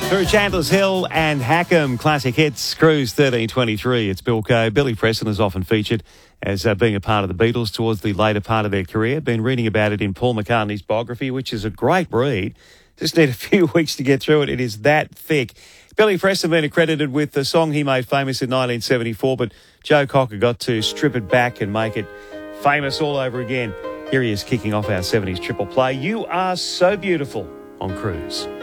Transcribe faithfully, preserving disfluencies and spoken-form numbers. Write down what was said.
Through Chandler's Hill and Hackham Classic Hits, Cruise thirteen twenty-three. It's Bill Coe. Billy Preston is often featured as uh, being a part of the Beatles towards the later part of their career. Been reading about it in Paul McCartney's biography, which is a great read. Just need a few weeks to get through it. It is that thick. Billy Preston been accredited with the song he made famous in nineteen seventy-four, but Joe Cocker got to strip it back and make it famous all over again. Here he is kicking off our seventies triple play. You Are So Beautiful on Cruise.